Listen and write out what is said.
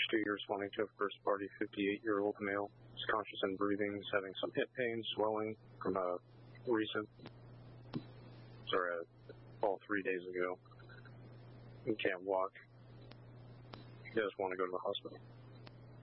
years wanting to have first party 58-year-old male. He's conscious and breathing. He's having some hip pain, swelling from a recent, fall 3 days ago. He can't walk. He does want to go to the hospital.